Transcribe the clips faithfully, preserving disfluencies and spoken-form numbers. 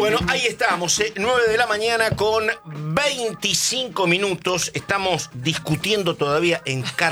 Bueno, ahí estamos, ¿eh? nueve de la mañana con veinticinco minutos. Estamos discutiendo todavía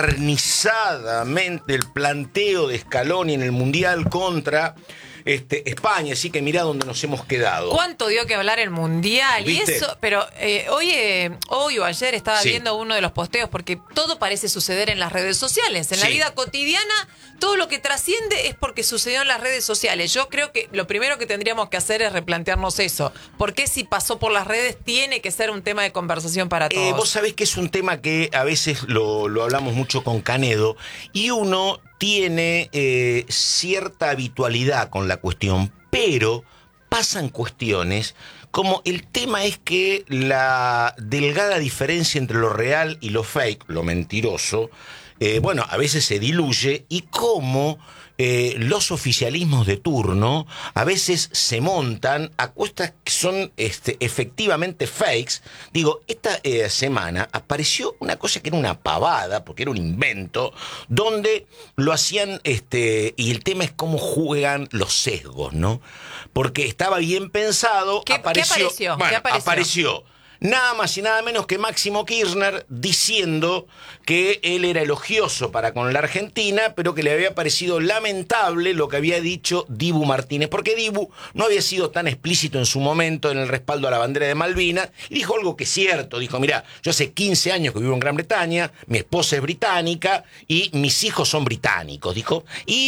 encarnizadamente el planteo de Scaloni en el Mundial contra este, España. Así que mirá dónde nos hemos quedado. ¿Cuánto dio que hablar el Mundial? ¿Viste? Y eso, pero eh, hoy, eh, hoy o ayer estaba Sí. viendo uno de los posteos, porque todo parece suceder en las redes sociales. En Sí. la vida cotidiana, todo lo que trasciende es porque sucedió en las redes sociales. Yo creo que lo primero que tendríamos que hacer es replantearnos eso. ¿Por qué si pasó por las redes tiene que ser un tema de conversación para todos? Eh, vos sabés que es un tema que a veces lo, lo hablamos mucho con Canedo y uno tiene eh, cierta habitualidad con la cuestión, pero pasan cuestiones como el tema es que la delgada diferencia entre lo real y lo fake, lo mentiroso, eh, bueno, a veces se diluye y cómo eh, los oficialismos de turno a veces se montan a cuestas que son este, efectivamente fakes. Digo, esta eh, semana apareció una cosa que era una pavada, porque era un invento, donde lo hacían, este, y el tema es cómo juegan los sesgos, ¿no? Porque estaba bien pensado, ¿Qué- apareció, qué apareció? bueno, ¿Qué apareció? apareció nada más y nada menos que Máximo Kirchner diciendo que él era elogioso para con la Argentina, pero que le había parecido lamentable lo que había dicho Dibu Martínez, porque Dibu no había sido tan explícito en su momento en el respaldo a la bandera de Malvinas, y dijo algo que es cierto, dijo, mira, yo hace quince años que vivo en Gran Bretaña, mi esposa es británica y mis hijos son británicos, dijo,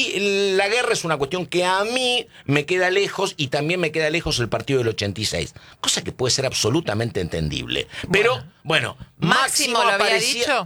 y la guerra es una cuestión que a mí me queda lejos y también me queda lejos el partido del ochenta y seis, cosa que puede ser absolutamente entendible. Pero, bueno, ¿Máximo Máximo lo había aparecía- dicho?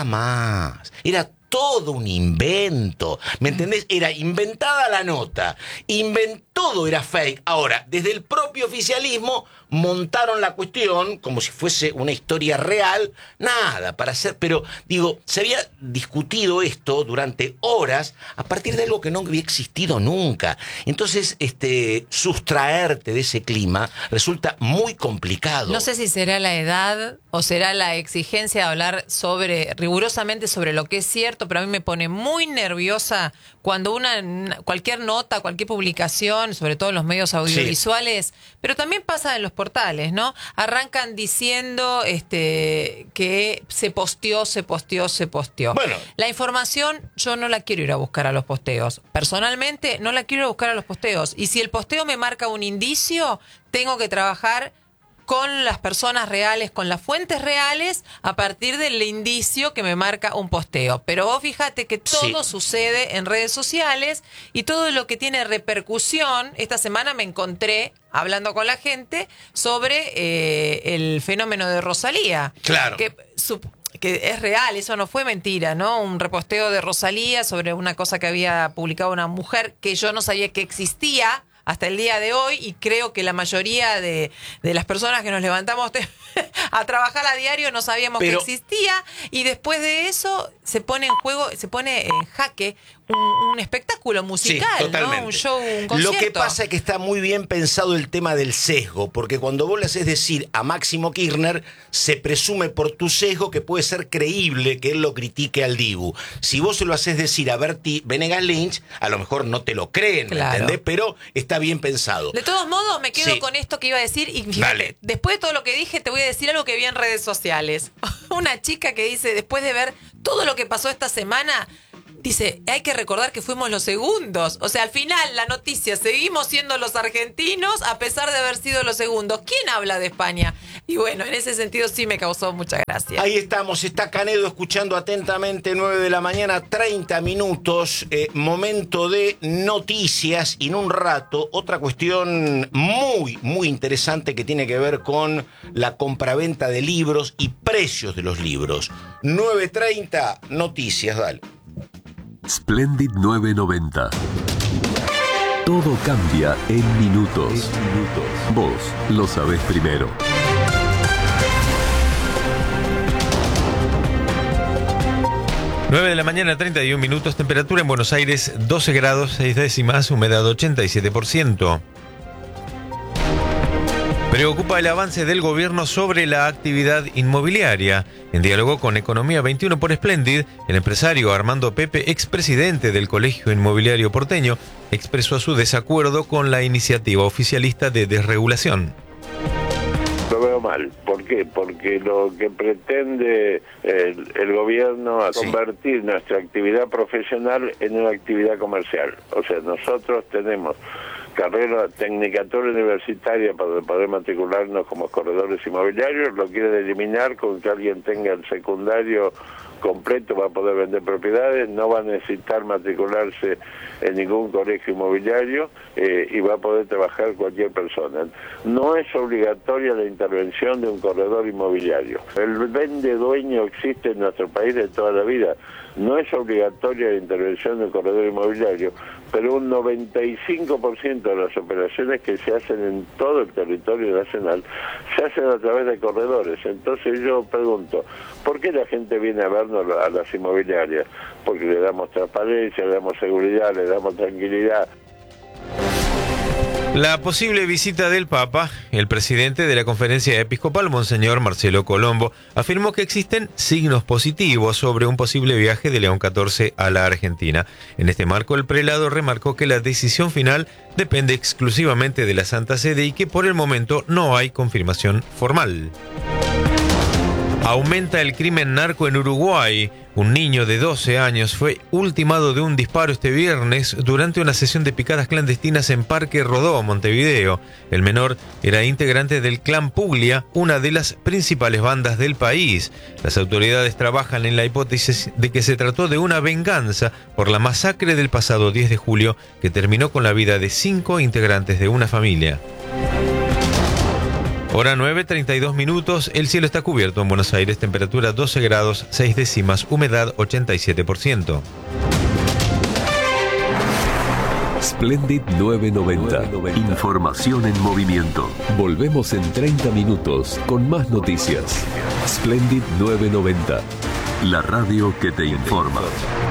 Jamás. Era todo un invento. ¿Me entendés? Era inventada la nota. Inven- todo era fake. Ahora, desde el propio oficialismo montaron la cuestión como si fuese una historia real. Nada, para hacer... Pero, digo, se había discutido esto durante horas a partir de algo que no había existido nunca. Entonces, este, sustraerte de ese clima resulta muy complicado. No sé si será la edad o será la exigencia de hablar sobre rigurosamente sobre lo que es cierto, pero a mí me pone muy nerviosa cuando una cualquier nota, cualquier publicación, sobre todo en los medios audiovisuales, sí. Pero también pasa en los portales, ¿no? Arrancan diciendo este que se posteó, se posteó, se posteó. Bueno. La información yo no la quiero ir a buscar a los posteos. Personalmente no la quiero ir a buscar a los posteos. Y si el posteo me marca un indicio, tengo que trabajar con las personas reales, con las fuentes reales, a partir del indicio que me marca un posteo. Pero vos fíjate que todo sí. sucede en redes sociales y todo lo que tiene repercusión. Esta semana me encontré hablando con la gente sobre eh, el fenómeno de Rosalía. Claro. Que, su, que es real, eso no fue mentira, ¿no? Un reposteo de Rosalía sobre una cosa que había publicado una mujer que yo no sabía que existía hasta el día de hoy, y creo que la mayoría de, de las personas que nos levantamos te, a trabajar a diario no sabíamos Pero, que existía, y después de eso se pone en juego, se pone en jaque un, un espectáculo musical, sí, ¿no? Un show, un concierto. Lo que pasa es que está muy bien pensado el tema del sesgo, porque cuando vos le haces decir a Máximo Kirchner, se presume por tu sesgo que puede ser creíble que él lo critique al Dibu. Si vos se lo haces decir a Berti Venegas Lynch, a lo mejor no te lo creen, claro. ¿Me entendés? Pero está bien pensado. De todos modos, me quedo sí. con esto que iba a decir, y fíjate, Dale. después de todo lo que dije, te voy a decir algo que vi en redes sociales. Una chica que dice, después de ver todo lo que pasó esta semana, dice, hay que recordar que fuimos los segundos. O sea, al final, la noticia, seguimos siendo los argentinos a pesar de haber sido los segundos. ¿Quién habla de España? Y bueno, en ese sentido sí me causó mucha gracia. Ahí estamos, está Canedo escuchando atentamente, nueve de la mañana, treinta minutos, eh, momento de noticias, y en un rato otra cuestión muy, muy interesante que tiene que ver con la compraventa de libros y precios de los libros. nueve treinta, noticias, dale. Splendid nueve noventa. Todo cambia en minutos. En minutos. Vos lo sabés primero. nueve de la mañana, treinta y un minutos. Temperatura en Buenos Aires, doce grados, seis décimas. Humedad ochenta y siete por ciento. Preocupa el avance del gobierno sobre la actividad inmobiliaria. En diálogo con Economía veintiuno por Splendid, el empresario Armando Pepe, expresidente del Colegio Inmobiliario Porteño, expresó su desacuerdo con la iniciativa oficialista de desregulación. Lo veo mal. ¿Por qué? Porque lo que pretende el, el gobierno es convertir nuestra actividad profesional en una actividad comercial. O sea, nosotros tenemos carrera, tecnicatura universitaria para poder matricularnos como corredores inmobiliarios, lo quieren eliminar con que alguien tenga el secundario completo, va a poder vender propiedades, no va a necesitar matricularse en ningún colegio inmobiliario eh, y va a poder trabajar cualquier persona. No es obligatoria la intervención de un corredor inmobiliario. El vende dueño existe en nuestro país de toda la vida. No es obligatoria la intervención de un corredor inmobiliario, pero un noventa y cinco por ciento de las operaciones que se hacen en todo el territorio nacional se hacen a través de corredores. Entonces yo pregunto, ¿por qué la gente viene a vernos a las inmobiliarias? Porque le damos transparencia, le damos seguridad, le damos tranquilidad. La posible visita del Papa, el presidente de la Conferencia Episcopal, Monseñor Marcelo Colombo, afirmó que existen signos positivos sobre un posible viaje de León catorce a la Argentina. En este marco, el prelado remarcó que la decisión final depende exclusivamente de la Santa Sede y que por el momento no hay confirmación formal. Aumenta el crimen narco en Uruguay. Un niño de doce años fue ultimado de un disparo este viernes durante una sesión de picadas clandestinas en Parque Rodó, Montevideo. El menor era integrante del clan Puglia, una de las principales bandas del país. Las autoridades trabajan en la hipótesis de que se trató de una venganza por la masacre del pasado diez de julio que terminó con la vida de cinco integrantes de una familia. Hora nueve, treinta y dos minutos, el cielo está cubierto en Buenos Aires, temperatura doce grados, seis décimas, humedad ochenta y siete por ciento. Splendid nueve noventa. Información en movimiento. Volvemos en treinta minutos con más noticias. Splendid nueve noventa. La radio que te informa.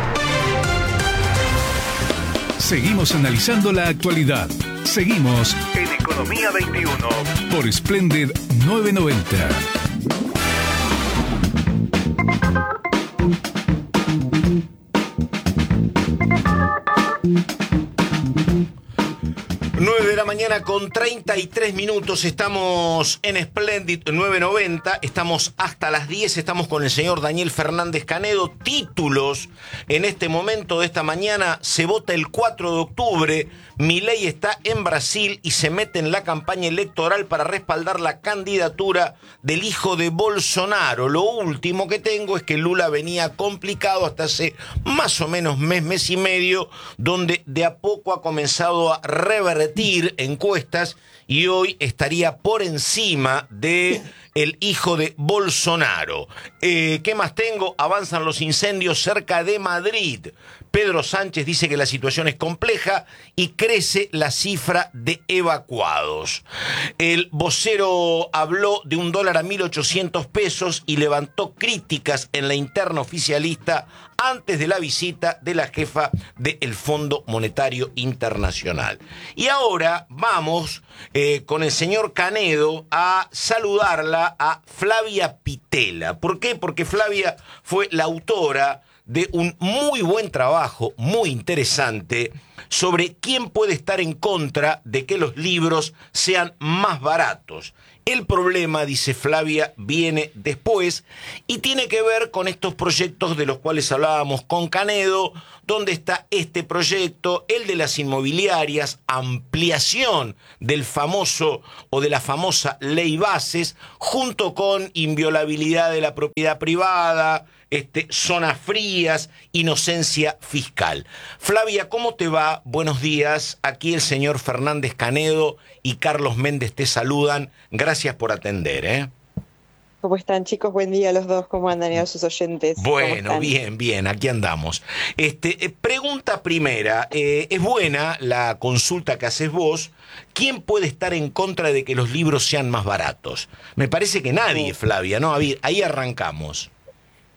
Seguimos analizando la actualidad. Seguimos en Economía veintiuno por Splendid nueve noventa. nueve de la mañana con treinta y tres minutos, estamos en Splendid nueve noventa, estamos hasta las diez, estamos con el señor Daniel Fernández Canedo. Títulos en este momento de esta mañana: se vota el cuatro de octubre, Milei está en Brasil y se mete en la campaña electoral para respaldar la candidatura del hijo de Bolsonaro. Lo último que tengo es que Lula venía complicado hasta hace más o menos mes, mes y medio, donde de a poco ha comenzado a revertir encuestas y hoy estaría por encima de el hijo de Bolsonaro. Eh, ¿Qué más tengo? Avanzan los incendios cerca de Madrid. Pedro Sánchez dice que la situación es compleja y crece la cifra de evacuados. El vocero habló de un dólar a mil ochocientos pesos y levantó críticas en la interna oficialista antes de la visita de la jefa del Fondo Monetario Internacional. Y ahora vamos eh, con el señor Canedo a saludarla a Flavia Pitela. ¿Por qué? Porque Flavia fue la autora de un muy buen trabajo, muy interesante, sobre quién puede estar en contra de que los libros sean más baratos. El problema, dice Flavia, viene después y tiene que ver con estos proyectos de los cuales hablábamos con Canedo, donde está este proyecto, el de las inmobiliarias, ampliación del famoso o de la famosa ley Bases, junto con inviolabilidad de la propiedad privada, este, zonas frías, inocencia fiscal. Flavia, ¿cómo te va? Buenos días. Aquí el señor Fernández Canedo y Carlos Méndez te saludan. Gracias por atender, ¿eh? ¿Cómo están, chicos? Buen día a los dos. ¿Cómo andan y a sus oyentes? Bueno, bien, bien, aquí andamos. Este, eh, pregunta primera, eh, es buena la consulta que haces vos. ¿Quién puede estar en contra de que los libros sean más baratos? Me parece que nadie, Flavia, ¿no? A ver, ahí arrancamos.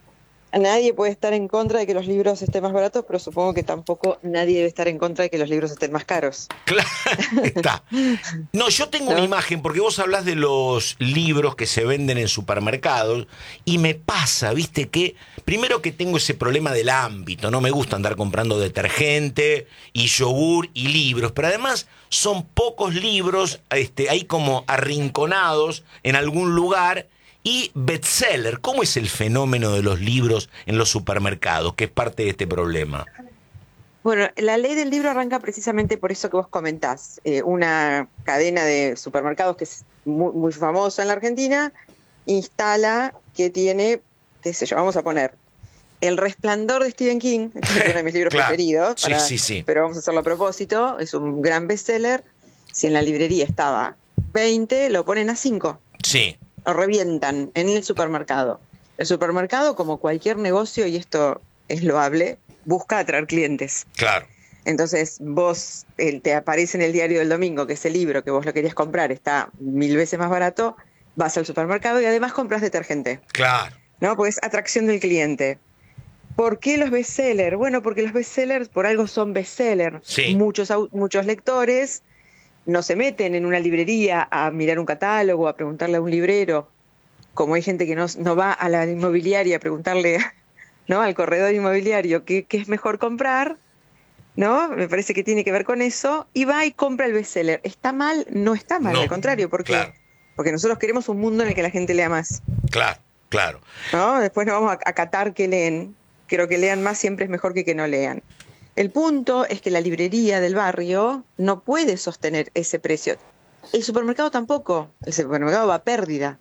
Nadie puede estar en contra de que los libros estén más baratos, pero supongo que tampoco nadie debe estar en contra de que los libros estén más caros. Claro, está. No, yo tengo ¿No? una imagen, porque vos hablás de los libros que se venden en supermercados, y me pasa, viste, que primero que tengo ese problema del ámbito, no me gusta andar comprando detergente y yogur y libros, pero además son pocos libros, este, ahí como arrinconados en algún lugar. Y bestseller, ¿cómo es el fenómeno de los libros en los supermercados, que es parte de este problema? Bueno, la ley del libro arranca precisamente por eso que vos comentás. Eh, una cadena de supermercados que es muy, muy famosa en la Argentina instala que tiene, qué sé yo, vamos a poner El Resplandor de Stephen King, que es uno de mis libros Claro. preferidos, para- Sí, sí, sí. pero vamos a hacerlo a propósito, es un gran bestseller. Si en la librería estaba veinte, lo ponen a cinco. Sí, Lo revientan en el supermercado. El supermercado, como cualquier negocio, y esto es loable, busca atraer clientes. claro. Entonces vos, el, te aparece en el diario del domingo que ese libro que vos lo querías comprar está mil veces más barato, vas al supermercado y además compras detergente, Claro, ¿no? Porque es atracción del cliente. ¿Por qué los bestsellers? Bueno, porque los bestsellers por algo son bestsellers. Sí. Muchos, au- muchos lectores no se meten en una librería a mirar un catálogo, a preguntarle a un librero, como hay gente que no, no va a la inmobiliaria a preguntarle, ¿no?, al corredor inmobiliario qué, qué es mejor comprar, ¿no? Me parece que tiene que ver con eso, y va y compra el bestseller. ¿Está mal? No está mal, No, al contrario, porque, claro. porque nosotros queremos un mundo en el que la gente lea más, claro, claro. ¿no? Después no vamos a acatar que leen, creo que lean más siempre es mejor que que no lean. El punto es que la librería del barrio no puede sostener ese precio. El supermercado tampoco. El supermercado va a pérdida.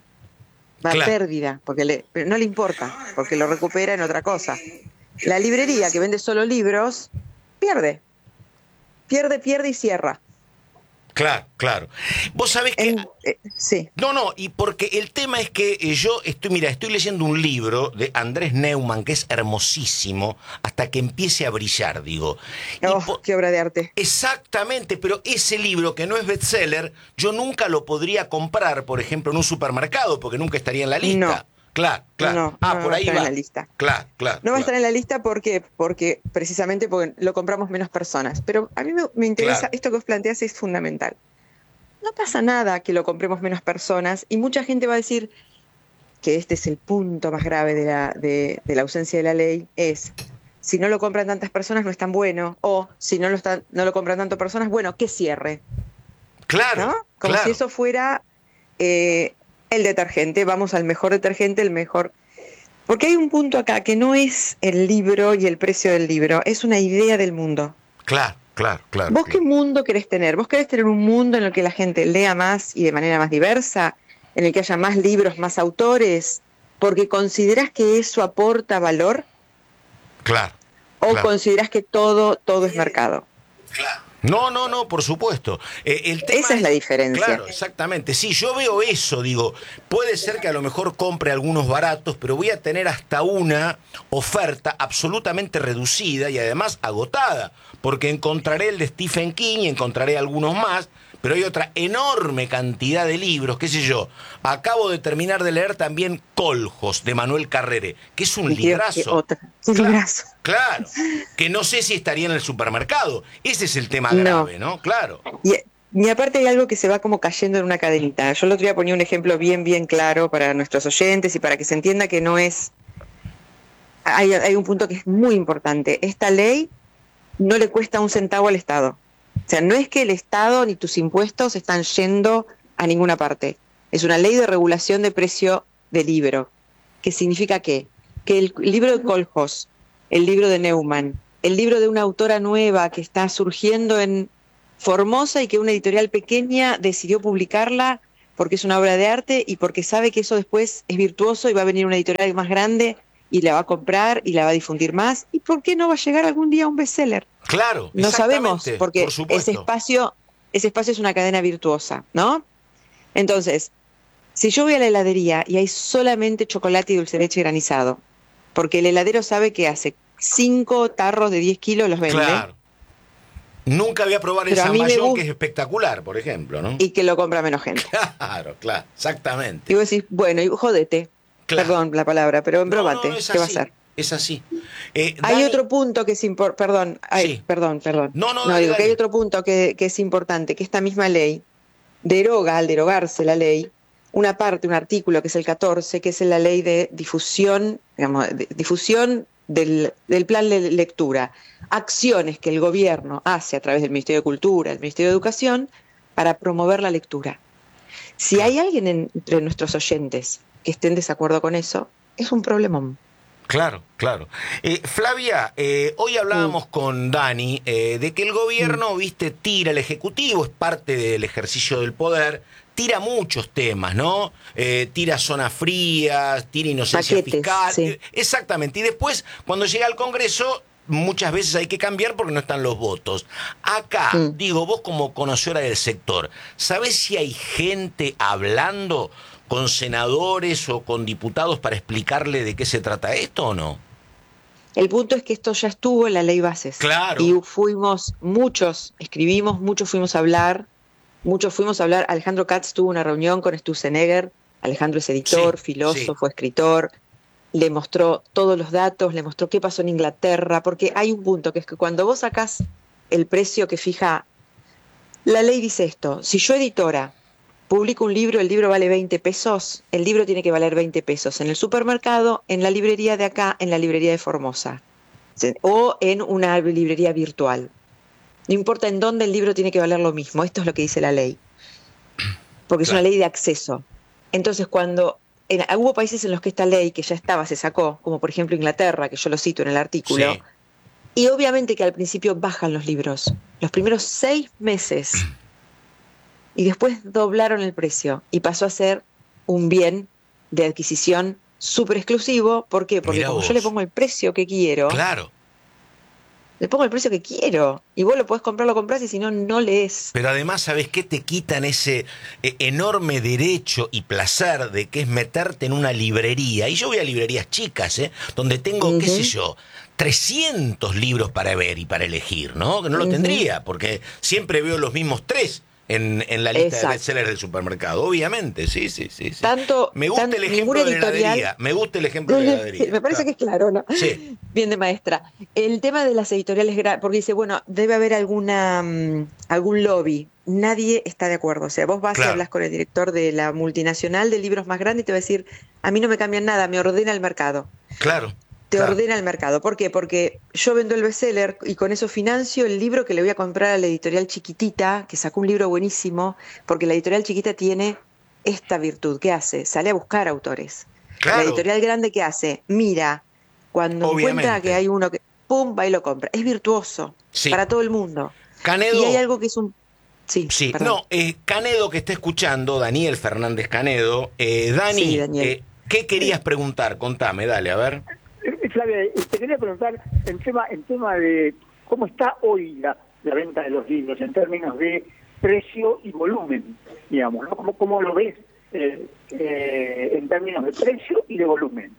Va Claro. a pérdida, porque le, pero no le importa, porque lo recupera en otra cosa. La librería que vende solo libros, pierde. Pierde, pierde y cierra. Claro, claro. Vos sabés que... En- eh, sí. No, no, y porque el tema es que eh, yo estoy, mira, estoy leyendo un libro de Andrés Neumann que es hermosísimo, hasta que empiece a brillar, digo. Y Oh, po- qué obra de arte. Exactamente, pero ese libro que no es bestseller, yo nunca lo podría comprar, por ejemplo, en un supermercado, porque nunca estaría en la lista. No. Claro, claro. No, ah, no por va a ahí estar va. en la lista. Claro, claro. No va a claro. estar en la lista porque, porque precisamente porque lo compramos menos personas. Pero a mí me, me interesa, Claro. esto que vos planteás es fundamental. No pasa nada que lo compremos menos personas, y mucha gente va a decir que este es el punto más grave de la, de, de la ausencia de la ley, es si no lo compran tantas personas no es tan bueno, o si no lo, están, no lo compran tantas personas, bueno, que cierre. Claro, ¿No? Como claro. si eso fuera eh, el detergente, vamos al mejor detergente, el mejor... Porque hay un punto acá que no es el libro y el precio del libro, es una idea del mundo. Claro, claro, claro. ¿Vos claro. qué mundo querés tener? ¿Vos querés tener un mundo en el que la gente lea más y de manera más diversa? ¿En el que haya más libros, más autores? ¿Porque considerás que eso aporta valor? Claro. ¿O Claro. considerás que todo, todo es mercado? No, no, no, por supuesto. Eh, el tema Esa es la diferencia. Claro, exactamente. Sí, yo veo eso, digo, puede ser que a lo mejor compre algunos baratos, pero voy a tener hasta una oferta absolutamente reducida y además agotada, porque encontraré el de Stephen King y encontraré algunos más, pero hay otra enorme cantidad de libros, qué sé yo. Acabo de terminar de leer también Coljos, de Manuel Carrere, que es un Y creo que librazo. otra. Un Claro. librazo. Claro, que no sé si estaría en el supermercado. Ese es el tema No. grave, ¿no? Claro. Y, y aparte hay algo que se va como cayendo en una cadenita. Yo el otro día ponía un ejemplo bien, bien claro para nuestros oyentes y para que se entienda que no es... Hay, hay un punto que es muy importante. Esta ley no le cuesta un centavo al Estado. O sea, no es que el Estado ni tus impuestos están yendo a ninguna parte. Es una ley de regulación de precio de libro. ¿Qué significa qué? Que el libro de Coljos, el libro de Neumann, el libro de una autora nueva que está surgiendo en Formosa y que una editorial pequeña decidió publicarla porque es una obra de arte y porque sabe que eso después es virtuoso y va a venir una editorial más grande y la va a comprar y la va a difundir más. ¿Y por qué no va a llegar algún día a un bestseller? Claro, No sabemos, exactamente, porque por supuesto. ese espacio, ese espacio es una cadena virtuosa, ¿no? Entonces, si yo voy a la heladería y hay solamente chocolate y dulce de leche granizado, porque el heladero sabe que hace cinco tarros de diez kilos los vende, Claro. Nunca voy a probar el Pero a San mí me Mayón, gusta- que es espectacular, por ejemplo, ¿no? y que lo compra menos gente. Claro, claro, exactamente. Y vos decís, bueno, y jodete. Claro. Perdón la palabra, pero No, embromate. no, no, es ¿Qué va a así, ser? Es así. Eh, Hay Dani- otro punto que es importante, perdón, ay, Sí. perdón, perdón. No, no, dale, digo que hay dale. otro punto que, que es importante, que esta misma ley deroga, al derogarse la ley, una parte, un artículo que es el catorce, que es la ley de difusión, digamos, de, difusión del, del plan de lectura, acciones que el gobierno hace a través del Ministerio de Cultura, del Ministerio de Educación, para promover la lectura. Si hay alguien en- entre nuestros oyentes que esté en desacuerdo con eso, es un problemón. Claro, claro. Eh, Flavia, eh, hoy hablábamos mm. con Dani eh, de que el gobierno, mm. viste, tira, el Ejecutivo es parte del ejercicio del poder, tira muchos temas, ¿no? Eh, tira zonas frías, tira inocencia Paquetes, fiscal. Sí. Eh, exactamente. Y después, cuando llega al Congreso, muchas veces hay que cambiar porque no están los votos. Acá, mm. digo, vos como conocedora del sector, ¿sabés si hay gente hablando con senadores o con diputados para explicarle de qué se trata esto o no? El punto es que esto ya estuvo en la ley bases. Claro. Y fuimos, muchos escribimos, muchos fuimos a hablar, muchos fuimos a hablar. Alejandro Katz tuvo una reunión con Sturzenegger. Alejandro es editor, sí, filósofo, sí. escritor. Le mostró todos los datos, le mostró qué pasó en Inglaterra, porque hay un punto que es que cuando vos sacás el precio que fija, la ley dice esto: si yo, editora, publico un libro, el libro vale veinte pesos, el libro tiene que valer veinte pesos en el supermercado, en la librería de acá, en la librería de Formosa, o en una librería virtual. No importa en dónde, el libro tiene que valer lo mismo. Esto es lo que dice la ley, porque es claro. una ley de acceso. Entonces, cuando en, hubo países en los que esta ley, que ya estaba, se sacó, como por ejemplo Inglaterra, que yo lo cito en el artículo, sí. y obviamente que al principio bajan los libros, los primeros seis meses, y después doblaron el precio y pasó a ser un bien de adquisición súper exclusivo. ¿Por qué? Porque Mirá como vos. yo le pongo el precio que quiero, claro. le pongo el precio que quiero, y vos lo podés comprar, lo comprás, y si no, no lees. Pero además, ¿sabés qué? Te quitan ese eh, enorme derecho y placer de que es meterte en una librería, y yo voy a librerías chicas, ¿eh? Donde tengo, uh-huh. qué sé yo, trescientos libros para ver y para elegir, ¿no? Que no lo uh-huh. tendría, porque siempre veo los mismos tres en, en la lista Exacto. de bestsellers del supermercado, obviamente, sí, sí, sí. sí. Tanto, me gusta tanto, el ejemplo de la heladería, me gusta el ejemplo de la heladería. Sí, me parece claro. que es claro, ¿no? Sí. Bien de maestra. El tema de las editoriales, porque dice, bueno, debe haber alguna um, algún lobby. Nadie está de acuerdo. O sea, vos vas claro. y hablas con el director de la multinacional de libros más grande y te va a decir, a mí no me cambian nada, me ordena el mercado. Claro. Te claro. ordena el mercado. ¿Por qué? Porque yo vendo el bestseller y con eso financio el libro que le voy a comprar a la editorial chiquitita, que sacó un libro buenísimo, porque la editorial chiquita tiene esta virtud. ¿Qué hace? Sale a buscar autores. Claro. La editorial grande, ¿qué hace? Mira, cuando Obviamente. encuentra que hay uno que, pum, va y lo compra. Es virtuoso sí. para todo el mundo. Canedo. Y hay algo que es un... Sí, sí. no, eh, Canedo que está escuchando, Daniel Fernández Canedo. Eh, Dani, sí, Daniel. Eh, ¿qué querías preguntar? Contame, dale, a ver. Flavia, te quería preguntar en tema, en tema de cómo está hoy la, la venta de los libros en términos de precio y volumen, digamos, ¿no? ¿Cómo, cómo lo ves eh, eh, en términos de precio y de volumen?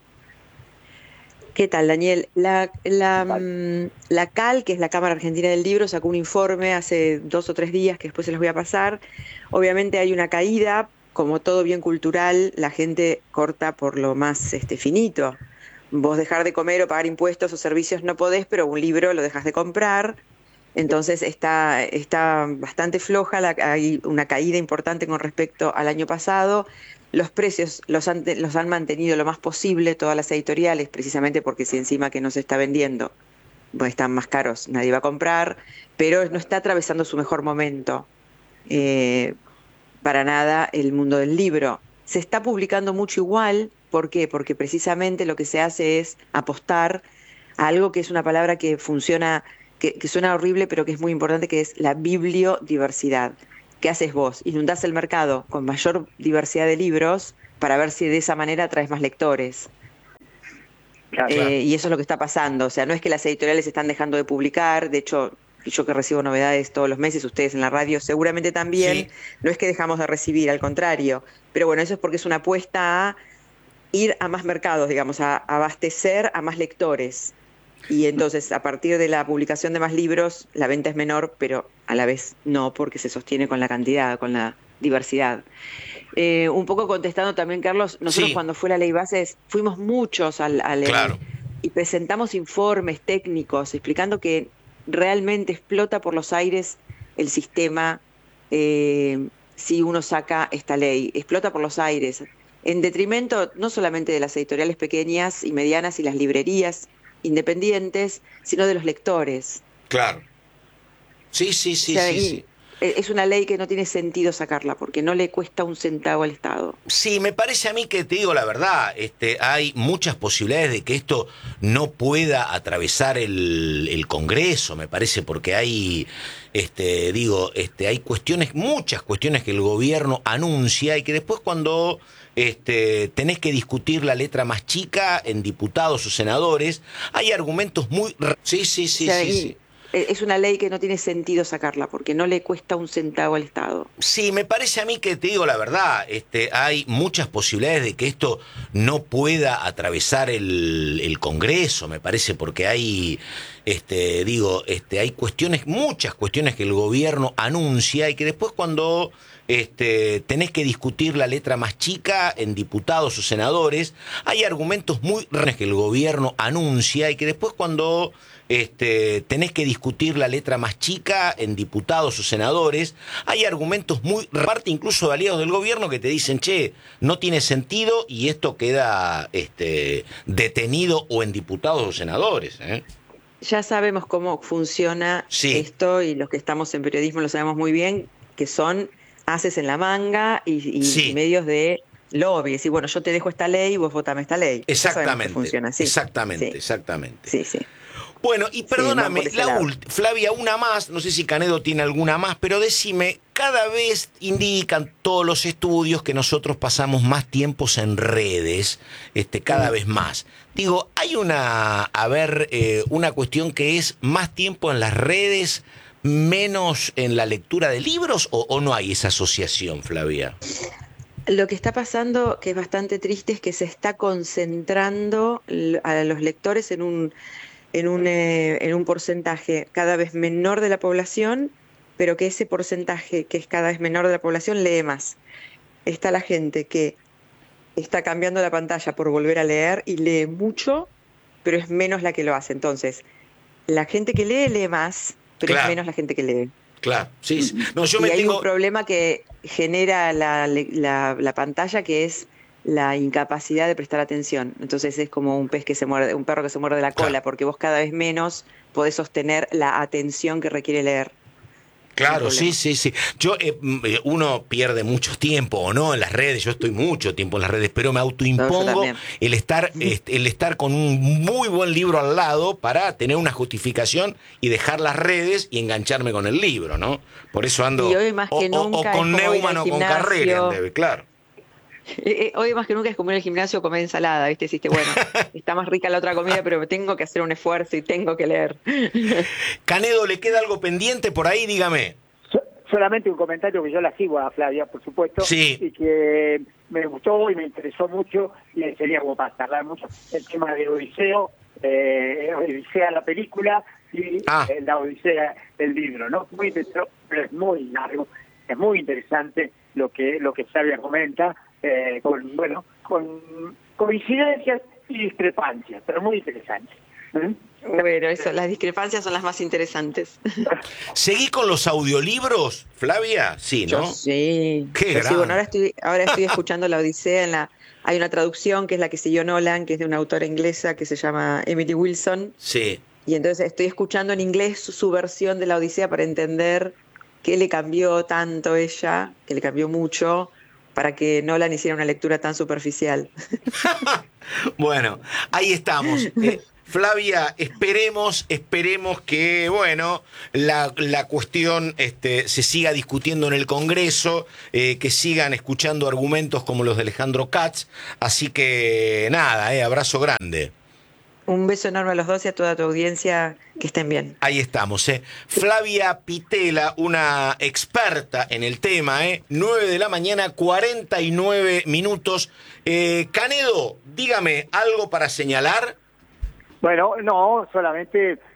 ¿Qué tal, Daniel? La, la, la C A L, que es la Cámara Argentina del Libro, sacó un informe hace dos o tres días que después se los voy a pasar. Obviamente hay una caída, como todo bien cultural, la gente corta por lo más este, finito. Vos dejar de comer o pagar impuestos o servicios no podés, pero un libro lo dejas de comprar. Entonces está, está bastante floja, la, hay una caída importante con respecto al año pasado. Los precios los han, los han mantenido lo más posible todas las editoriales, precisamente porque si encima que no se está vendiendo, pues están más caros, nadie va a comprar, pero no está atravesando su mejor momento. Eh, para nada el mundo del libro. Se está publicando mucho igual. ¿Por qué? Porque precisamente lo que se hace es apostar a algo que es una palabra que funciona, que, que suena horrible, pero que es muy importante, que es la bibliodiversidad. ¿Qué haces vos? Inundás el mercado con mayor diversidad de libros para ver si de esa manera atraes más lectores. Claro, eh, claro. Y eso es lo que está pasando. O sea, no es que las editoriales están dejando de publicar, de hecho, yo que recibo novedades todos los meses, ustedes en la radio seguramente también, sí. No es que dejamos de recibir, al contrario. Pero bueno, eso es porque es una apuesta a ir a más mercados, digamos, a abastecer a más lectores. Y entonces, a partir de la publicación de más libros, la venta es menor, pero a la vez no, porque se sostiene con la cantidad, con la diversidad. Eh, un poco contestando también, Carlos, nosotros Sí. cuando fue la ley bases fuimos muchos al, a leer Claro. y presentamos informes técnicos explicando que realmente explota por los aires el sistema eh, si uno saca esta ley, explota por los aires, en detrimento no solamente de las editoriales pequeñas y medianas y las librerías independientes, sino de los lectores. Claro. Sí, sí, sí, O sea, sí, y sí. es una ley que no tiene sentido sacarla porque no le cuesta un centavo al Estado. Sí, me parece a mí que, te digo la verdad, este, hay muchas posibilidades de que esto no pueda atravesar el, el Congreso, me parece, porque hay, este, digo, este, hay cuestiones, muchas cuestiones que el gobierno anuncia y que después cuando este, tenés que discutir la letra más chica en diputados o senadores, hay argumentos muy... Sí, sí, sí, O sea, sí, y sí. es una ley que no tiene sentido sacarla porque no le cuesta un centavo al Estado. Sí, me parece a mí que, te digo la verdad, este, hay muchas posibilidades de que esto no pueda atravesar el, el Congreso, me parece, porque hay, este, digo, este, hay cuestiones, muchas cuestiones que el gobierno anuncia y que después cuando este, tenés que discutir la letra más chica en diputados o senadores, hay argumentos muy raros que el gobierno anuncia y que después cuando este, tenés que discutir la letra más chica en diputados o senadores, hay argumentos muy, parte incluso de aliados del gobierno que te dicen, che, no tiene sentido y esto queda este, detenido o en diputados o senadores, ¿eh? Ya sabemos cómo funciona Sí. esto y los que estamos en periodismo lo sabemos muy bien, que son haces en la manga y, y- Sí. y medios de lobby. Decir, bueno, yo te dejo esta ley y vos votame esta ley. Ya sabemos que Exactamente, funciona así. exactamente, Sí. exactamente. Sí, sí. Bueno, y Sí, perdóname, van por ese la lado. ult- Flavia, una más, no sé si Canedo tiene alguna más, pero decime, cada vez indican todos los estudios que nosotros pasamos más tiempos en redes, este, cada Mm. vez más. Digo, hay una, a ver, eh, una cuestión que es más tiempo en las redes, menos en la lectura de libros, o, o no hay esa asociación, Flavia? Lo que está pasando, que es bastante triste, es que se está concentrando l- a los lectores en un, en un, eh, en un porcentaje cada vez menor de la población, pero que ese porcentaje que es cada vez menor de la población lee más. Está la gente que está cambiando la pantalla por volver a leer y lee mucho, pero es menos la que lo hace. Entonces, la gente que lee lee más, pero Claro. es menos la gente que lee. Claro, sí. sí. No, yo y me hay tengo... un problema que genera la, la, la pantalla, que es la incapacidad de prestar atención. Entonces es como un pez que se muerde, un perro que se muerde la cola, Claro. porque vos cada vez menos podés sostener la atención que requiere leer. Claro, un sí, problema. sí, sí. Yo, eh, mm, eh, uno pierde mucho tiempo, ¿o no? En las redes, yo estoy mucho tiempo en las redes, pero me No, yo autoimpongo también. el estar, este, el estar con un muy buen libro al lado para tener una justificación y dejar las redes y engancharme con el libro, ¿no? Por eso ando Y hoy más o, que o- o nunca con es como ir Neumann al o con gimnasio. Carrera, en Debe, claro. Eh, eh, Hoy más que nunca es como ir al gimnasio o comer ensalada, ¿viste? Deciste, bueno, está más rica la otra comida, pero tengo que hacer un esfuerzo y tengo que leer. Canedo, ¿le queda algo pendiente por ahí? Dígame. So- solamente un comentario que yo la sigo a Flavia, por supuesto, Sí. y que me gustó y me interesó mucho, y sería como para charlar mucho el tema de Odiseo, eh, Odisea la película y Ah. eh, la Odisea el libro, ¿no? Muy interesante, pero es muy largo, es muy interesante lo que lo que Flavia comenta, eh, con bueno, con coincidencias y discrepancias, pero muy interesante. ¿eh? Bueno, eso, las discrepancias son las más interesantes. ¿Seguí con los audiolibros, Flavia? Sí, Yo ¿no? sí. Qué Yo sí, bueno, grande. ahora estoy, ahora estoy escuchando la Odisea en la, hay una traducción que es la que siguió Nolan, que es de una autora inglesa que se llama Emily Wilson, Sí. y entonces estoy escuchando en inglés su, su versión de la Odisea para entender qué le cambió tanto ella, que le cambió mucho, para que Nolan hiciera una lectura tan superficial. Bueno, ahí estamos. Eh, Flavia, esperemos, esperemos que, bueno, la, la cuestión este, se siga discutiendo en el Congreso, eh, que sigan escuchando argumentos como los de Alejandro Katz. Así que, nada, eh, abrazo grande. Un beso enorme a los dos y a toda tu audiencia, que estén bien. Ahí estamos, ¿eh? Flavia Pitela, una experta en el tema, ¿eh? nueve de la mañana, cuarenta y nueve minutos. Eh, Canedo, dígame algo para señalar. Bueno, no, solamente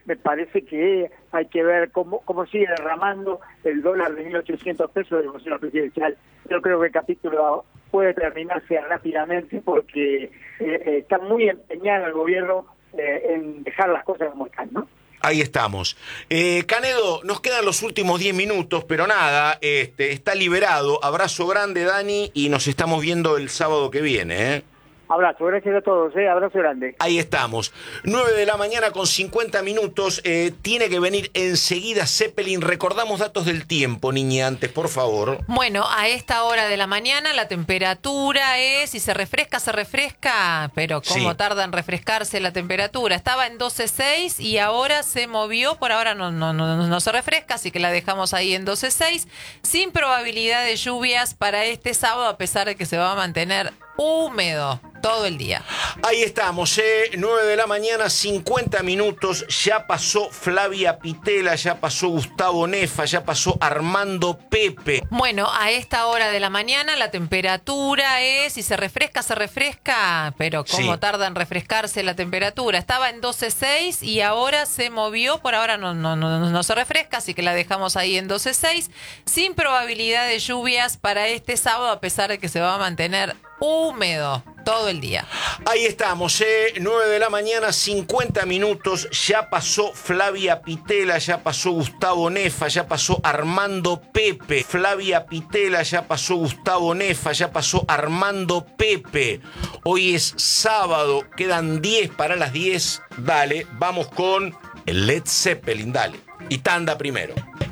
me parece que hay que ver cómo, cómo sigue derramando el dólar de mil ochocientos pesos del Consejo Presidencial. Yo creo que el capítulo puede terminarse rápidamente porque eh, eh, está muy empeñado el gobierno eh, en dejar las cosas como están, ¿no? Ahí estamos. Eh, Canedo, nos quedan los últimos diez minutos, pero nada, este, está liberado. Abrazo grande, Dani, y nos estamos viendo el sábado que viene, ¿eh? Abrazo, gracias a todos, ¿eh? Abrazo grande. Ahí estamos. nueve de la mañana con cincuenta minutos. Eh, tiene que venir enseguida Zeppelin. Recordamos datos del tiempo, niña, antes, por favor. Bueno, a esta hora de la mañana la temperatura es, si se refresca, se refresca, pero ¿cómo Sí. tarda en refrescarse la temperatura? Estaba en doce seis y ahora se movió, por ahora no, no, no, no se refresca, así que la dejamos ahí en doce seis, sin probabilidad de lluvias para este sábado, a pesar de que se va a mantener húmedo todo el día. Ahí estamos, eh, nueve de la mañana, cincuenta minutos. Ya pasó Flavia Pitela, ya pasó Gustavo Nefa, ya pasó Armando Pepe. Bueno, a esta hora de la mañana la temperatura es, si se refresca, se refresca, pero ¿cómo Sí. tarda en refrescarse la temperatura? Estaba en doce seis y ahora se movió, por ahora no, no, no, no se refresca, así que la dejamos ahí en doce seis, sin probabilidad de lluvias para este sábado, a pesar de que se va a mantener húmedo todo el día. Ahí estamos, eh, nueve de la mañana, cincuenta minutos. Ya pasó Flavia Pitela, ya pasó Gustavo Nefa, ya pasó Armando Pepe. Flavia Pitela, ya pasó Gustavo Nefa, ya pasó Armando Pepe. Hoy es sábado, quedan diez para las diez. Dale, vamos con el Led Zeppelin, dale. Y tanda primero.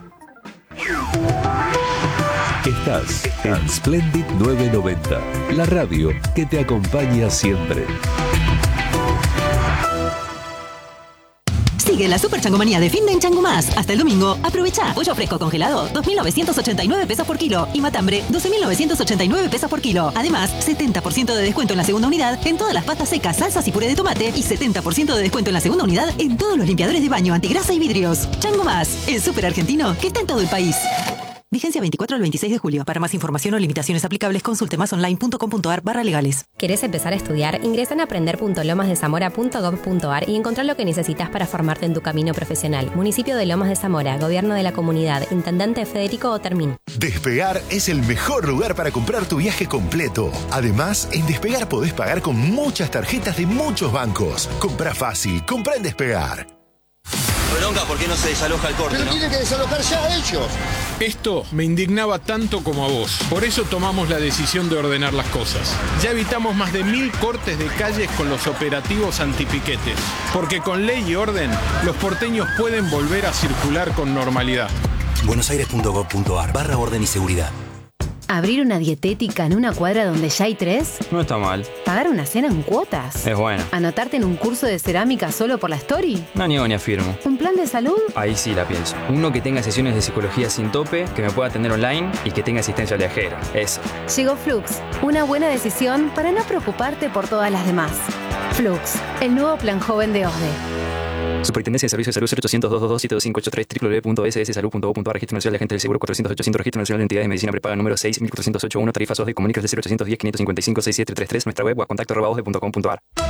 Estás en Splendid novecientos noventa, la radio que te acompaña siempre. Sigue la super changomanía de fin de en Chango Más. Hasta el domingo, aprovecha. Pollo fresco congelado, dos mil novecientos ochenta y nueve pesos por kilo. Y matambre, doce mil novecientos ochenta y nueve pesos por kilo. Además, setenta por ciento de descuento en la segunda unidad en todas las pastas secas, salsas y puré de tomate. Y setenta por ciento de descuento en la segunda unidad en todos los limpiadores de baño, antigrasa y vidrios. Chango Más, el súper argentino que está en todo el país. Vigencia veinticuatro al veintiséis de julio. Para más información o limitaciones aplicables, consulte masonline.com.ar barra legales. ¿Querés empezar a estudiar? Ingresa en aprender punto lomas de zamora punto gob punto ar y encontrar lo que necesitas para formarte en tu camino profesional. Municipio de Lomas de Zamora, Gobierno de la Comunidad, Intendente Federico Otermín. Despegar es el mejor lugar para comprar tu viaje completo. Además, en Despegar podés pagar con muchas tarjetas de muchos bancos. Compra fácil, compra en Despegar. Bronca, ¿por qué no se desaloja el corte? Pero ¿no? tienen que desalojar ya ellos. Esto me indignaba tanto como a vos. Por eso tomamos la decisión de ordenar las cosas. Ya evitamos más de mil cortes de calles con los operativos antipiquetes. Porque con ley y orden, los porteños pueden volver a circular con normalidad. buenosaires punto gob punto ar barra orden y seguridad. ¿Abrir una dietética en una cuadra donde ya hay tres? No está mal. ¿Pagar una cena en cuotas? Es bueno. ¿Anotarte en un curso de cerámica solo por la story? No niego ni afirmo. ¿Un plan de salud? Ahí sí la pienso. Uno que tenga sesiones de psicología sin tope, que me pueda atender online y que tenga asistencia viajera. Eso. Llegó Flux, una buena decisión para no preocuparte por todas las demás. Flux, el nuevo plan joven de O S D E. Superintendencia de Servicios de Salud cero ochocientos, doscientos veintidós, siete dos cinco ocho tres, doble u doble u doble u punto ese ese salud punto gob punto ar, Registro Nacional de Agentes del Seguro cuatrocientos ochocientos, Registro Nacional de Entidades de Medicina Prepaga número seis mil cuatrocientos ochenta y uno, tarifas O S D E, comunicas de cero ochocientos diez, quinientos cincuenta y cinco, sesenta y siete treinta y tres, nuestra web o a contacto arroba osde punto com punto ar.